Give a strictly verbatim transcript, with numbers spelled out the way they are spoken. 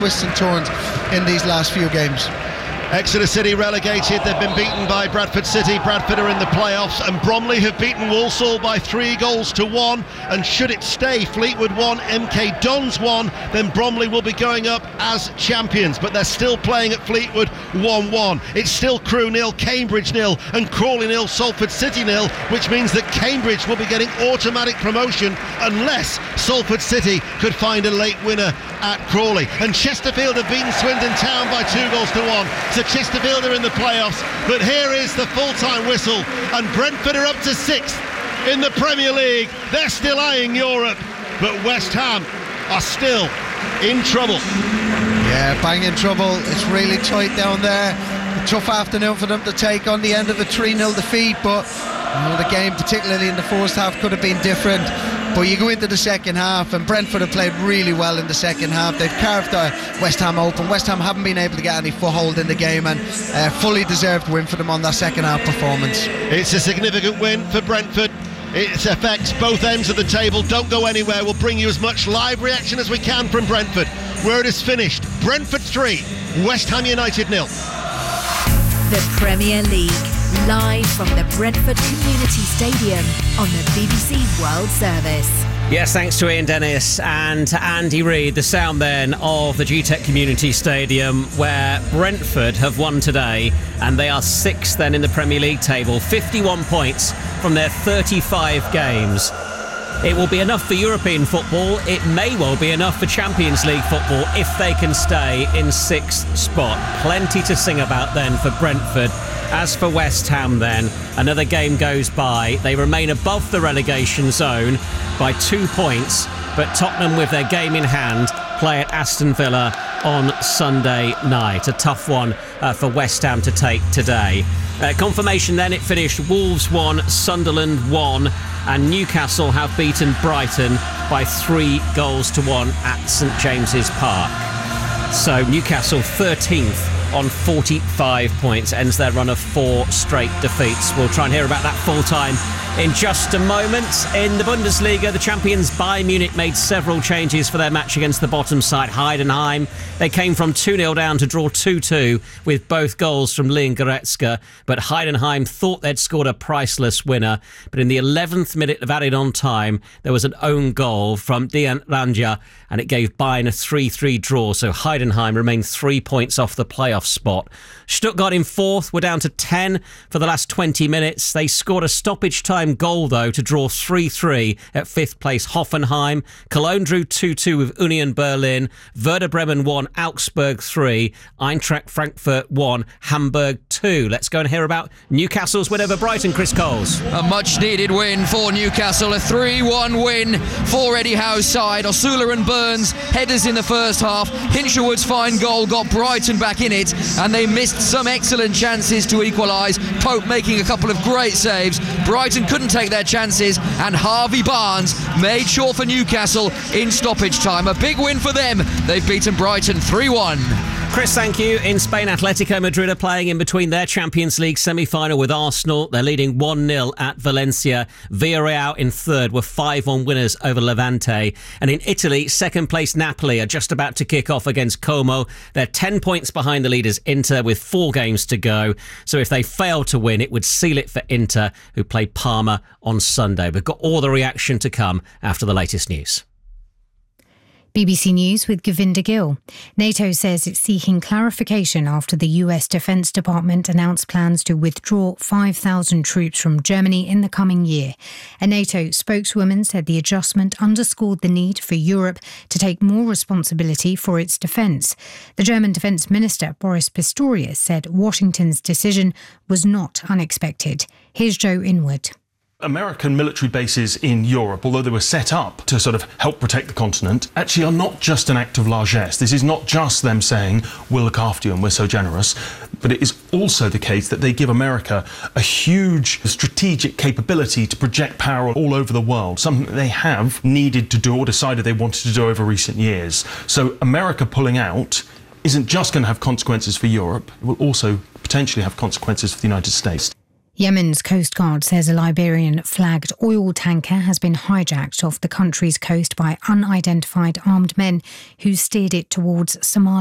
twists and turns in these last few games. Exeter City relegated. They've been beaten by Bradford City. Bradford are in the playoffs, and Bromley have beaten Walsall by three goals to one. And should it stay Fleetwood one, M K Dons one, then Bromley will be going up as champions. But they're still playing at Fleetwood one one. It's still Crewe nil, Cambridge nil, and Crawley nil, Salford City nil, which means that Cambridge will be getting automatic promotion unless Salford City could find a late winner at Crawley. And Chesterfield have beaten Swindon Town by two goals to one. So Chesterfield are in the playoffs, but here is the full-time whistle, and Brentford are up to sixth in the Premier League. They're still eyeing Europe, but West Ham are still in trouble. Yeah, bang in trouble. It's really tight down there. A tough afternoon for them to take on the end of a three nil defeat, but you know, the game, particularly in the first half, could have been different. But you go into the second half, and Brentford have played really well in the second half. They've carved uh, West Ham open. West Ham haven't been able to get any foothold in the game, and uh, fully deserved win for them on that second half performance. It's a significant win for Brentford. It affects both ends of the table. Don't go anywhere. We'll bring you as much live reaction as we can from Brentford, where it is finished. Brentford three, West Ham United nil. The Premier League, live from the Brentford Community Stadium on the B B C World Service. Yes, thanks to Ian Dennis and to Andy Reid. The sound then of the G TEC Community Stadium, where Brentford have won today, and they are sixth then in the Premier League table, fifty-one points from their thirty-five games. It will be enough for European football. It may well be enough for Champions League football if they can stay in sixth spot. Plenty to sing about then for Brentford. As for West Ham then, another game goes by. They remain above the relegation zone by two points, but Tottenham, with their game in hand, play at Aston Villa on Sunday night. A tough one uh, for West Ham to take today. Uh, confirmation then, it finished Wolves one, Sunderland one, and Newcastle have beaten Brighton by three goals to one at St James's Park. So Newcastle thirteenth on forty-five points, ends their run of four straight defeats. We'll try and hear about that full time in just a moment. In the Bundesliga, the champions Bayern Munich made several changes for their match against the bottom side, Heidenheim. They came from two nil down to draw two two with both goals from Leon Goretzka, but Heidenheim thought they'd scored a priceless winner. But in the eleventh minute of added on time, there was an own goal from Dian Ranja, and it gave Bayern a three three draw, so Heidenheim remained three points off the playoff spot. Stuttgart in fourth were down to ten for the last twenty minutes. They scored a stoppage time goal, though, to draw three three at fifth place Hoffenheim. Cologne drew two two with Union Berlin. Werder Bremen won, Augsburg three. Eintracht Frankfurt one, Hamburg two. Let's go and hear about Newcastle's win over Brighton, Chris Coles. A much-needed win for Newcastle, a three one win for Eddie Howe's side. Osula and Burns, headers in the first half. Hinshelwood's fine goal got Brighton back in it, and they missed some excellent chances to equalise. Pope making a couple of great saves. Brighton couldn't take their chances, and Harvey Barnes made sure for Newcastle in stoppage time. A big win for them. They've beaten Brighton three one. Chris, thank you. In Spain, Atletico Madrid are playing in between their Champions League semi-final with Arsenal. They're leading one nil at Valencia. Villarreal in third were five one winners over Levante. And in Italy, second place Napoli are just about to kick off against Como. They're ten points behind the leaders Inter with four games to go. So if they fail to win, it would seal it for Inter, who play Parma on Sunday. We've got all the reaction to come after the latest news. B B C News with Govinda Gill. NATO says it's seeking clarification after the U S Defence Department announced plans to withdraw five thousand troops from Germany in the coming year. A NATO spokeswoman said the adjustment underscored the need for Europe to take more responsibility for its defence. The German Defence Minister, Boris Pistorius, said Washington's decision was not unexpected. Here's Joe Inwood. American military bases in Europe, although they were set up to sort of help protect the continent, actually are not just an act of largesse. This is not just them saying, we'll look after you and we're so generous, but it is also the case that they give America a huge strategic capability to project power all over the world, something that they have needed to do or decided they wanted to do over recent years. So America pulling out isn't just going to have consequences for Europe, it will also potentially have consequences for the United States. Yemen's Coast Guard says a Liberian-flagged oil tanker has been hijacked off the country's coast by unidentified armed men who steered it towards Somalia.